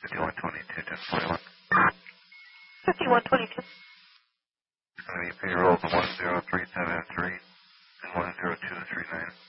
5122, 1041. 5122. It's going to be payroll to 1033.